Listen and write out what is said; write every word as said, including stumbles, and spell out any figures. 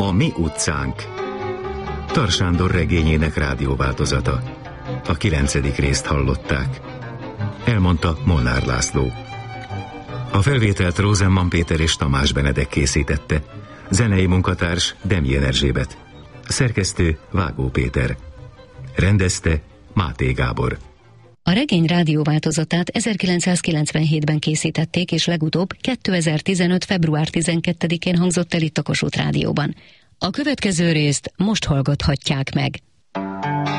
A mi utcánk. Tar Sándor regényének rádióváltozata. A kilencedik részt hallották. Elmondta Molnár László. A felvételt Rosenman Péter és Tamás Benedek készítette. Zenei munkatárs Demjén Erzsébet. Szerkesztő Vágó Péter. Rendezte Máté Gábor. A regény rádióváltozatát ezerkilencszázkilencvenhétben készítették, és legutóbb kétezer-tizenöt. február tizenkettedikén hangzott el itt a Kossuth Rádióban. A következő részt most hallgathatják meg.